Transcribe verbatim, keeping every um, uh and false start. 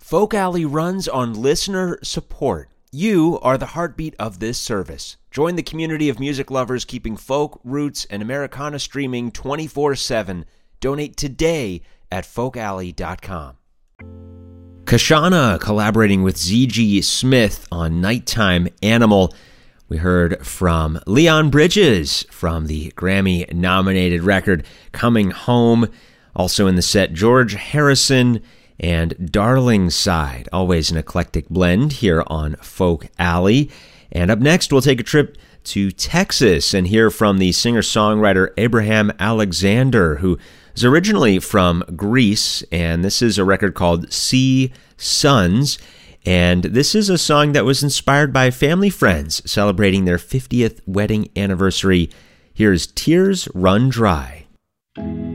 Folk Alley runs on listener support. You are the heartbeat of this service. Join the community of music lovers keeping folk, roots, and Americana streaming twenty-four seven. Donate today at folk alley dot com. Kashana collaborating with Z G Smith on Nighttime Animal. We heard from Leon Bridges from the Grammy-nominated record Coming Home. Also in the set, George Harrison and Darling Side. Always an eclectic blend here on Folk Alley. And up next, we'll take a trip to Texas and hear from the singer-songwriter Abraham Alexander, who is originally from Greece, and this is a record called Sea Suns. And this is a song that was inspired by family friends celebrating their fiftieth wedding anniversary. Here's Tears Run Dry.